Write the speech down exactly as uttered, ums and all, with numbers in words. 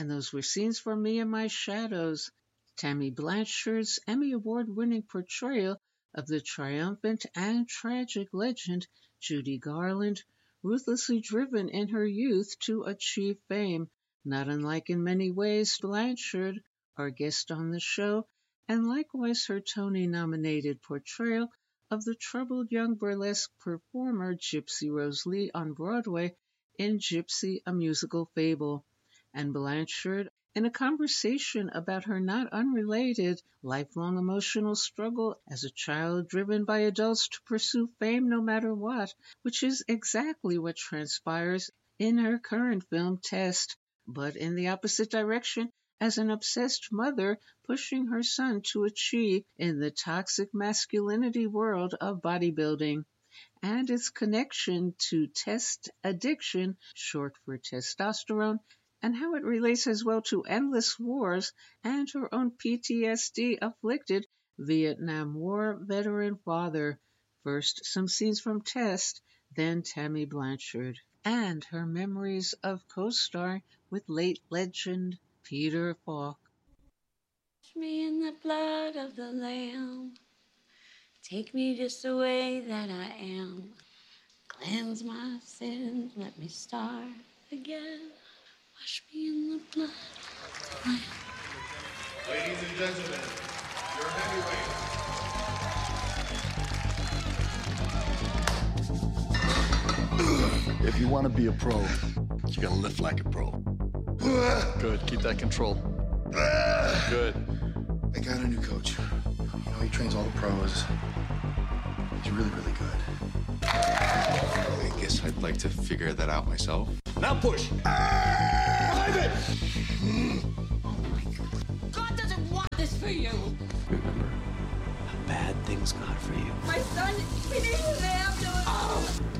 And those were scenes from Me and My Shadows. Tammy Blanchard's Emmy Award-winning portrayal of the triumphant and tragic legend Judy Garland, ruthlessly driven in her youth to achieve fame, not unlike in many ways Blanchard, our guest on the show, and likewise her Tony-nominated portrayal of the troubled young burlesque performer Gypsy Rose Lee on Broadway in Gypsy, a Musical Fable. And Blanchard, in a conversation about her not unrelated lifelong emotional struggle as a child driven by adults to pursue fame no matter what, which is exactly what transpires in her current film Test, but in the opposite direction as an obsessed mother pushing her son to achieve in the toxic masculinity world of bodybuilding, and its connection to test addiction, short for testosterone, and how it relates as well to endless wars and her own P T S D-afflicted Vietnam War veteran father. First, some scenes from Test, then Tammy Blanchard, and her memories of co-starring with late legend Peter Falk. Wash me in the blood of the Lamb. Take me just the way that I am. Cleanse my sins, let me start again. Wash me in the blood of the Lamb. Ladies and gentlemen, your heavyweight. If you want to be a pro, you gotta lift like a pro. Good, keep that control. Good. I got a new coach. You know, he trains all the pros. He's really, really good. I guess I'd like to figure that out myself. Now push. Behind it! God doesn't want this for you. Remember how bad things got for you. My son, he needs to have to. Oh.